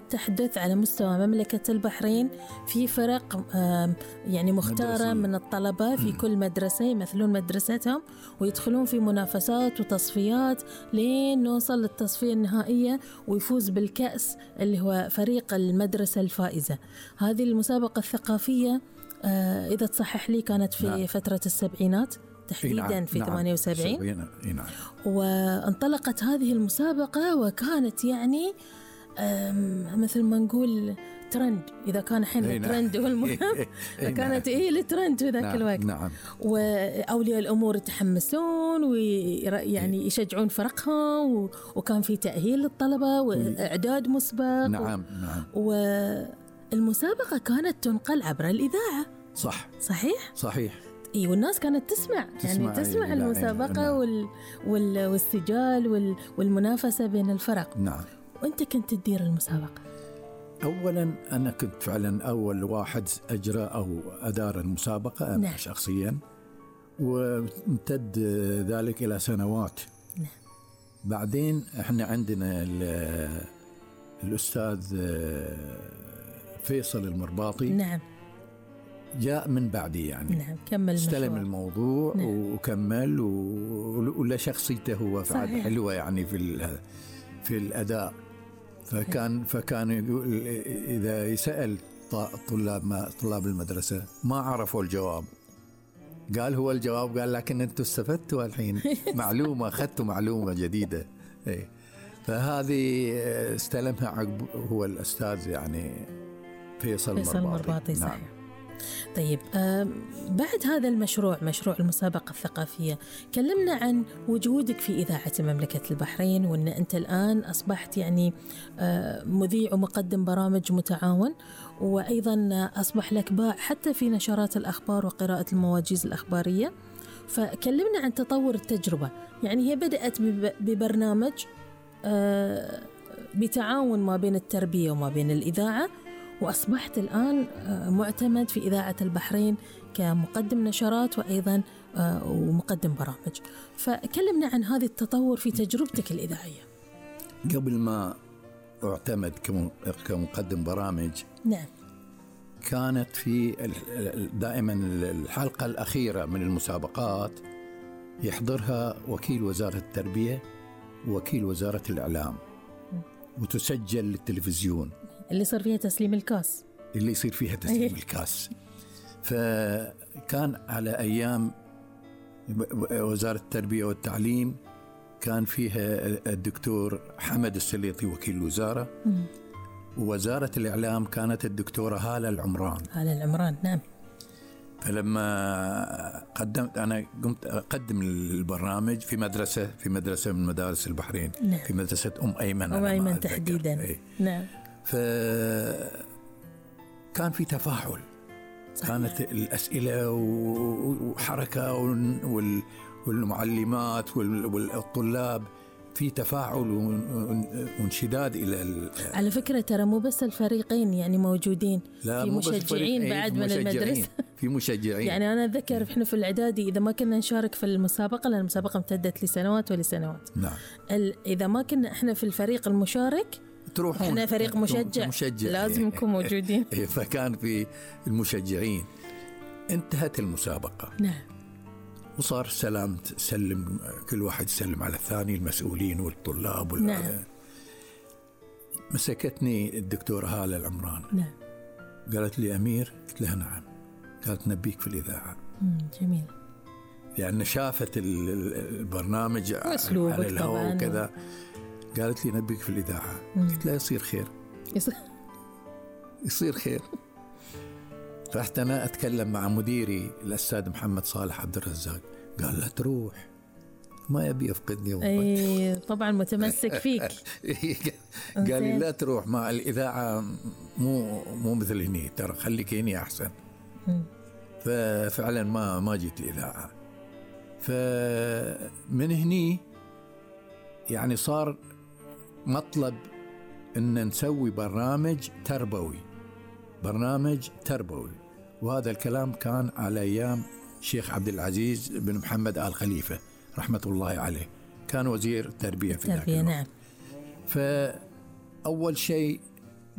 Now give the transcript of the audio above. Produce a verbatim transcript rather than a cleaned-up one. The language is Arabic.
تحدث على مستوى مملكة البحرين في فرق يعني مختارة مدرسية من الطلبة في كل مدرسة يمثلون مدرستهم ويدخلون في منافسات وتصفيات لين نوصل للتصفية النهائية ويفوز بالكأس اللي هو فريق المدرسة الفائزة. هذه المسابقة الثقافية إذا تصحح لي كانت في نعم. فترة السبعينات تحديدا نعم. في نعم. ثمانية وسبعين نعم. وانطلقت هذه المسابقة وكانت يعني مثل ما نقول ترند، إذا كان حين الترند هو المهم كانت إيه الترند في ذاك نعم. الوقت نعم. وأولياء الأمور يتحمسون ويعني يشجعون فرقهم وكان في تأهيل للطلبة وإعداد مسبق نعم. نعم. والمسابقة كانت تنقل عبر الإذاعة. صح صحيح صحيح إيه، والناس كانت تسمع, تسمع يعني تسمع يعني المسابقة نعم. وال وال والسجال وال والمنافسة بين الفرق. نعم. وأنت كنت تدير المسابقة؟ أولا أنا كنت فعلا أول واحد أجرى أو أدار المسابقة أنا نعم. شخصيا، وامتد ذلك إلى سنوات. نعم. بعدين إحنا عندنا الأستاذ فيصل المرباطي نعم. جاء من بعدي يعني نعم. كمل استلم الموضوع نعم. وكمل ولا شخصيته هو فعلا حلوة يعني في في الأداء. فكان فكان يقول إذا يسأل طلاب ما طلاب المدرسة ما عرفوا الجواب، قال هو الجواب، قال لكن أنتوا استفدتوا الحين معلومة، أخذتوا معلومة جديدة. فهذه استلمها عقب هو الأستاذ يعني فيصل, فيصل المرباطي. نعم. صحيح. طيب آه بعد هذا المشروع مشروع المسابقة الثقافية كلمنا عن وجودك في إذاعة مملكة البحرين، وأن أنت الآن أصبحت يعني آه مذيع ومقدم برامج متعاون، وأيضا أصبح لك باع حتى في نشرات الأخبار وقراءة المواجيز الأخبارية. فكلمنا عن تطور التجربة، يعني هي بدأت ببرنامج آه بتعاون ما بين التربية وما بين الإذاعة، وأصبحت الآن معتمد في إذاعة البحرين كمقدم نشرات وأيضا ومقدم برامج. فكلمنا عن هذا التطور في تجربتك الإذاعية. قبل ما أعتمد كمقدم برامج نعم. كانت في دائما الحلقة الأخيرة من المسابقات يحضرها وكيل وزارة التربية ووكيل وزارة الإعلام وتسجل للتلفزيون، اللي صار فيها تسليم الكاس اللي يصير فيها تسليم الكاس. فكان على أيام وزارة التربية والتعليم كان فيها الدكتور حمد السليطي وكيل الوزارة، ووزارة الإعلام كانت الدكتورة هالة العمران. هالة العمران نعم. فلما قدمت أنا قمت أقدم البرنامج في مدرسة في مدرسة من مدارس البحرين. نعم. في مدرسة أم أيمن. أم أيمن تحديدا. أي. نعم. فكان في تفاعل. صحيح. كانت الأسئلة وحركة والمعلمات والطلاب في تفاعل وانشداد إلى. على فكرة ترى مو بس الفريقين يعني موجودين، في مشجعين بعد من المدرسة. في مشجعين يعني أنا أتذكر إحنا في الإعدادي إذا ما كنا نشارك في المسابقة، لأن المسابقة امتدت لسنوات ولسنوات. نعم. إذا ما كنا إحنا في الفريق المشارك تروحون، إحنا فريق مشجع, مشجع. لازم نكون موجودين. فكان في المشجعين. انتهت المسابقة. نعم. وصار سلام سلم، كل واحد سلم على الثاني، المسؤولين والطلاب وال... نعم. مسكتني الدكتورة هالة العمران. نعم. قالت لي أمير، قلت لها نعم. قالت نبيك في الإذاعة. جميل. يعني شافت البرنامج على الهواء وكذا. قالت لي نبيك في الإذاعة. قلت لها يصير خير. يصير, يصير خير. رحت أنا أتكلم مع مديري الأستاذ محمد صالح عبد الرزاق، قال لا تروح، ما يبي يفقدني. أي طبعا متمسك فيك. قال لي لا تروح، مع الإذاعة مو مو مثل هني، ترى خليك هني أحسن. ففعلا ما ما جيت الإذاعة. فمن هني يعني صار مطلب إن نسوي برنامج تربوي، برنامج تربوي. وهذا الكلام كان على أيام الشيخ عبد العزيز بن محمد آل خليفة رحمة الله عليه، كان وزير التربية في ذاك الوقت. نعم. فأول شيء